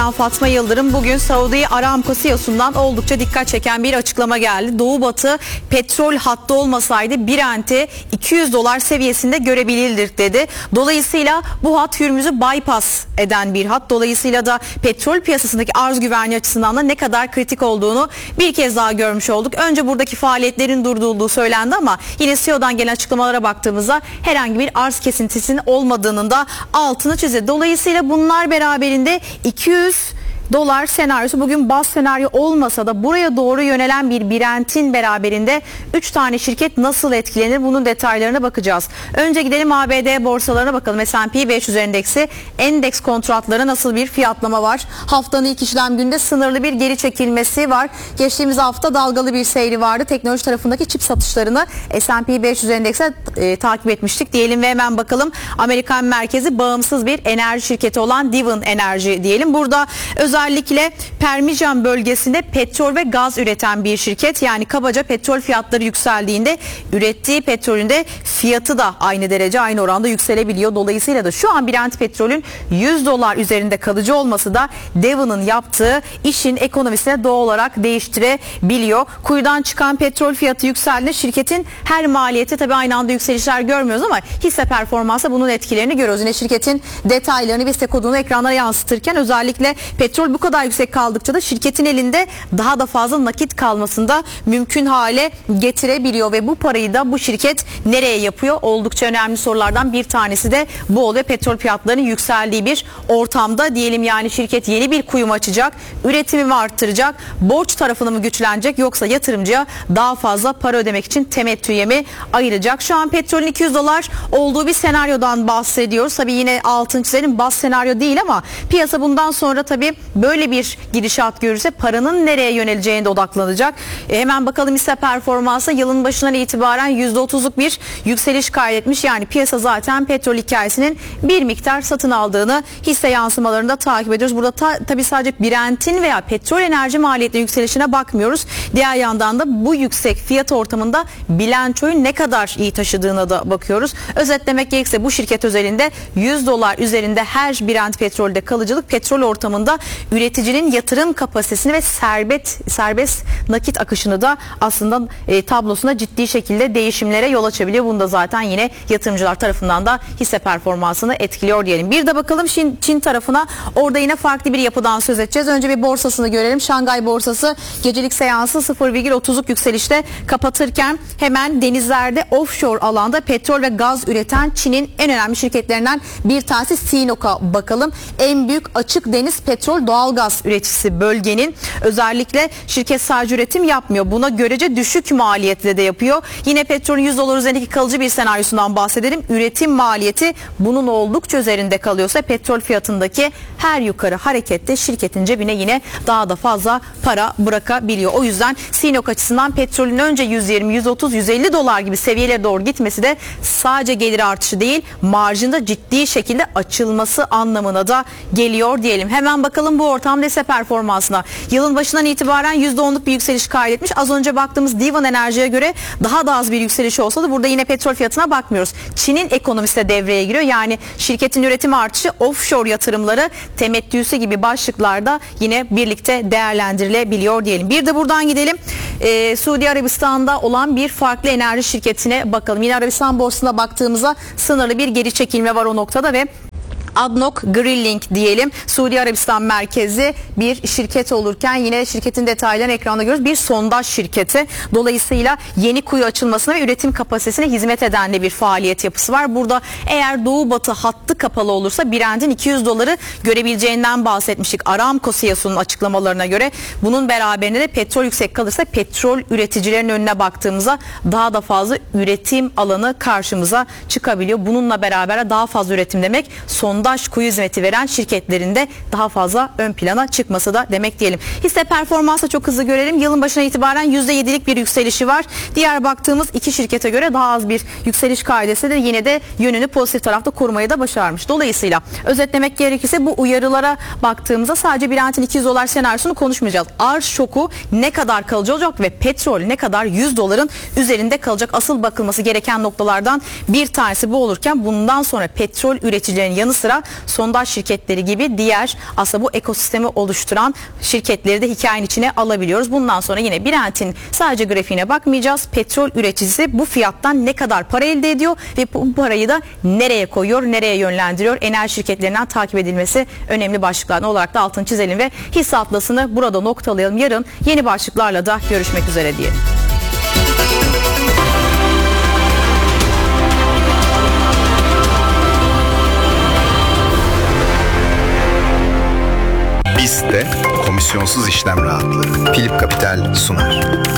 ben Fatma Yıldırım. Bugün Saudi Aramco CEO'sundan oldukça dikkat çeken bir açıklama geldi. Doğu Batı petrol hattı olmasaydı Brent'i $200 seviyesinde görebilirdik dedi. Dolayısıyla bu hat Hürmüz'ü bypass eden bir hat. Dolayısıyla da petrol piyasasındaki arz güvenliği açısından da ne kadar kritik olduğunu bir kez daha görmüş olduk. Önce buradaki faaliyetlerin durdurulduğu söylendi ama yine CEO'dan gelen açıklamalara baktığımızda herhangi bir arz kesintisinin olmadığının da altını çizdi. Dolayısıyla bunlar beraberinde $200 senaryosu bugün baz senaryo olmasa da buraya doğru yönelen bir Brent'in beraberinde 3 tane şirket nasıl etkilenir, bunun detaylarına bakacağız. Önce gidelim ABD borsalarına bakalım. S&P 500 endeksi, endeks kontratları nasıl bir fiyatlama var? Haftanın ilk işlem gününde sınırlı bir geri çekilmesi var. Geçtiğimiz hafta dalgalı bir seyri vardı. Teknoloji tarafındaki çip satışlarını S&P 500 endekse takip etmiştik diyelim ve hemen bakalım. Amerikan merkezi bağımsız bir enerji şirketi olan Devon Enerji diyelim. Burada özellikle Permian bölgesinde petrol ve gaz üreten bir şirket. Yani kabaca petrol fiyatları yükseldiğinde ürettiği petrolün de fiyatı da aynı derece, aynı oranda yükselebiliyor. Dolayısıyla da şu an Brent petrolün $100 üzerinde kalıcı olması da Devon'ın yaptığı işin ekonomisine doğal olarak değiştirebiliyor. Kuyudan çıkan petrol fiyatı yükseldiğinde şirketin her maliyeti tabii aynı anda yükselişler görmüyoruz ama hisse performansı bunun etkilerini görüyoruz. Yine şirketin detaylarını ve hisse kodunu ekranlara yansıtırken özellikle petrol bu kadar yüksek kaldıkça da şirketin elinde daha da fazla nakit kalmasında mümkün hale getirebiliyor ve bu parayı da bu şirket nereye yapıyor? Oldukça önemli sorulardan bir tanesi de bu oluyor. Petrol fiyatlarının yükseldiği bir ortamda diyelim, yani şirket yeni bir kuyu mu açacak, üretimi mi arttıracak, borç tarafını mı güçlenecek, yoksa yatırımcıya daha fazla para ödemek için temettüye mi ayıracak? Şu an petrolün $200 olduğu bir senaryodan bahsediyoruz. Tabii yine altın çizelim, baz senaryo değil ama piyasa bundan sonra tabii böyle bir gidişat görürse paranın nereye yöneleceğine de odaklanacak. Hemen bakalım hisse performansı yılın başından itibaren %30'luk bir yükseliş kaydetmiş. Yani piyasa zaten petrol hikayesinin bir miktar satın aldığını hisse yansımalarında takip ediyoruz. Burada tabii sadece Brent'in veya petrol enerji maliyetinin yükselişine bakmıyoruz. Diğer yandan da bu yüksek fiyat ortamında bilançoyu ne kadar iyi taşıdığına da bakıyoruz. Özetlemek gerekirse bu şirket özelinde $100 üzerinde her Brent petrolde kalıcılık petrol ortamında üreticinin yatırım kapasitesini ve serbest nakit akışını da aslında tablosuna ciddi şekilde değişimlere yol açabiliyor. Bunu da zaten yine yatırımcılar tarafından da hisse performansını etkiliyor diyelim. Bir de bakalım Çin tarafına. Orada yine farklı bir yapıdan söz edeceğiz. Önce bir borsasını görelim. Şangay borsası gecelik seansı 0,30'luk yükselişte kapatırken hemen denizlerde offshore alanda petrol ve gaz üreten Çin'in en önemli şirketlerinden bir tanesi Sinop'a bakalım. En büyük açık deniz petrol doğalgaz üreticisi bölgenin. Özellikle şirket sadece üretim yapmıyor. Buna görece düşük maliyetle de yapıyor. Yine petrolün $100 üzerindeki kalıcı bir senaryosundan bahsedelim. Üretim maliyeti bunun oldukça üzerinde kalıyorsa petrol fiyatındaki her yukarı harekette şirketin cebine yine daha da fazla para bırakabiliyor. O yüzden Sinop açısından petrolün önce 120, 130, 150 dolar gibi seviyelere doğru gitmesi de sadece gelir artışı değil, marjında ciddi şekilde açılması anlamına da geliyor diyelim. Hemen bakalım bu ortamda hisse performansına. Yılın başından itibaren %10'luk bir yükseliş kaydetmiş. Az önce baktığımız Devon Enerji'ye göre daha da az bir yükseliş olsa da burada yine petrol fiyatına bakmıyoruz. Çin'in ekonomisi de devreye giriyor. Yani şirketin üretim artışı, offshore yatırımları, temettüsü gibi başlıklarda yine birlikte değerlendirilebiliyor diyelim. Bir de buradan gidelim. Suudi Arabistan'da olan bir farklı enerji şirketine bakalım. Yine Arabistan borsasına baktığımızda sınırlı bir geri çekilme var o noktada ve ADNOC Drilling diyelim. Suudi Arabistan merkezi bir şirket olurken yine şirketin detaylarını ekranda görüyoruz. Bir sondaj şirketi. Dolayısıyla yeni kuyu açılmasına ve üretim kapasitesine hizmet eden de bir faaliyet yapısı var. Burada eğer Doğu Batı hattı kapalı olursa Brent'in $200 görebileceğinden bahsetmiştik. Aramco CEO'sunun açıklamalarına göre bunun beraberinde de petrol yüksek kalırsa petrol üreticilerin önüne baktığımızda daha da fazla üretim alanı karşımıza çıkabiliyor. Bununla beraber daha fazla üretim demek sondaj kuyu hizmeti veren şirketlerin de daha fazla ön plana çıkması da demek diyelim. Hisse performansı çok hızlı görelim. Yılın başına itibaren %7'lik bir yükselişi var. Diğer baktığımız iki şirkete göre daha az bir yükseliş kaydetse de yine de yönünü pozitif tarafta korumayı da başarmış. Dolayısıyla özetlemek gerekirse bu uyarılara baktığımızda sadece Brent'in $200 senaryosunu konuşmayacağız. Arz şoku ne kadar kalıcı olacak ve petrol ne kadar $100'ın üzerinde kalacak, asıl bakılması gereken noktalardan bir tanesi bu olurken bundan sonra petrol üreticilerinin yanı sıra sıra sondaj şirketleri gibi diğer aslında bu ekosistemi oluşturan şirketleri de hikayenin içine alabiliyoruz. Bundan sonra yine Brent'in sadece grafiğine bakmayacağız. Petrol üreticisi bu fiyattan ne kadar para elde ediyor ve bu parayı da nereye koyuyor, nereye yönlendiriyor? Enerji şirketlerinden takip edilmesi önemli başlıklar olarak da altını çizelim ve hisse atlasını burada noktalayalım. Yarın yeni başlıklarla da görüşmek üzere diyelim. BIST komisyonsuz işlem rahatlığı. Philip Capital sunar.